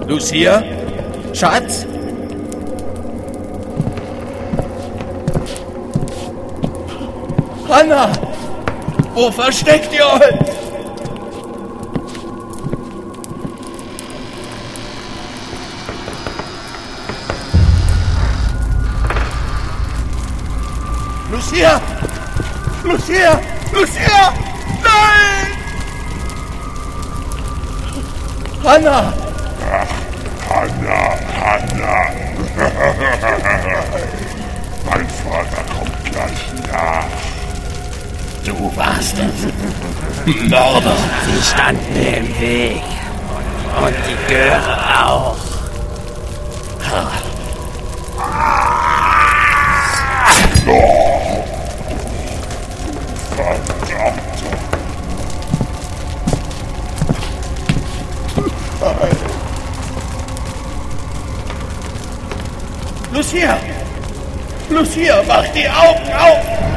Lucia? Schatz? Hannah! Wo versteckt ihr euch? Lucia! Lucia! Lucia! Nein! Hannah! Hannah! Mein Vater kommt gleich nach. Du warst es. Mörder! Sie standen mir im Weg. Und die Göre auch. Lucia! Lucia, mach die Augen auf!